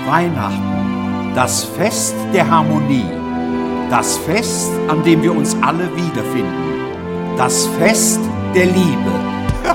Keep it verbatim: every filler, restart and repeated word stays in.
Weihnachten, das Fest der Harmonie, das Fest, an dem wir uns alle wiederfinden, das Fest der Liebe.